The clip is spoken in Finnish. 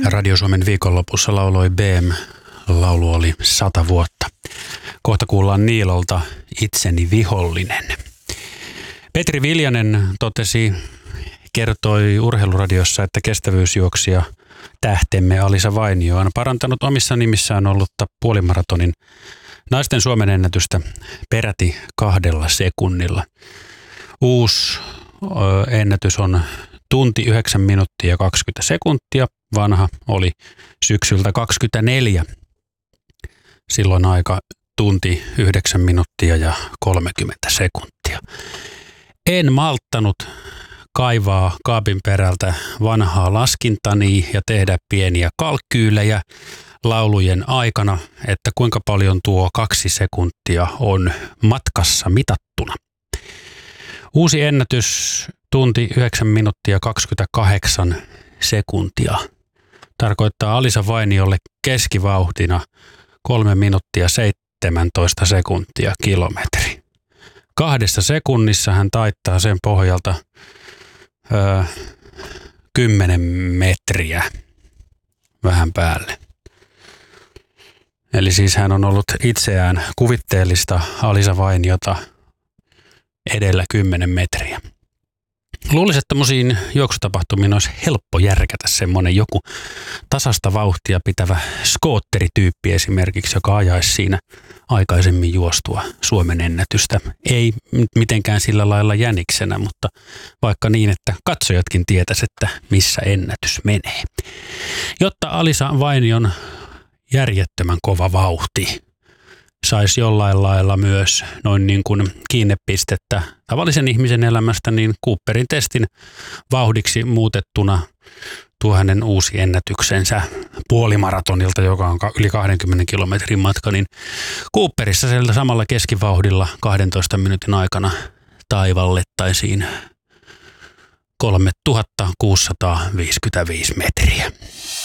Radio Suomen viikonlopussa lauloi BM. Laulu oli 100 vuotta. Kohta kuullaan Niilolta Itseni vihollinen. Petri Viljanen kertoi Urheiluradiossa, että kestävyysjuoksija tähtemme Alisa Vainio on parantanut omissa nimissään ollutta puolimaratonin naisten Suomen ennätystä peräti 2 sekunnilla. Uusi ennätys on tunti 9 minuuttia ja 20 sekuntia. Vanha oli syksyltä 24. Silloin aika tunti 9 minuuttia ja 30 sekuntia. En malttanut kaivaa kaapin perältä vanhaa laskintani ja tehdä pieniä kalkkyylejä laulujen aikana, että kuinka paljon tuo 2 sekuntia on matkassa mitattuna. Uusi ennätys tunti 9 minuuttia 28 sekuntia tarkoittaa Alisa Vainiolle keskivauhtina 3 minuuttia 17 sekuntia kilometri. 2 sekunnissa hän taittaa sen pohjalta 10 metriä vähän päälle. Eli siis hän on ollut itseään kuvitteellista Alisa Vainiota edellä 10 metriä. Luulisin, että tämmöisiin juoksutapahtumiin olisi helppo järkätä semmoinen joku tasasta vauhtia pitävä skootterityyppi esimerkiksi, joka ajaisi siinä aikaisemmin juostua Suomen ennätystä. Ei mitenkään sillä lailla jäniksenä, mutta vaikka niin, että katsojatkin tietäisi, että missä ennätys menee. Jotta Alisa Vainion järjettömän kova vauhti saisi jollain lailla myös noin niin kuin kiinnepistettä tavallisen ihmisen elämästä, niin Cooperin testin vauhdiksi muutettuna tuo hänen uusi ennätyksensä puolimaratonilta, joka on yli 20 kilometrin matka, niin Cooperissa sieltä samalla keskivauhdilla 12 minuutin aikana taivallettaisiin 3655 metriä.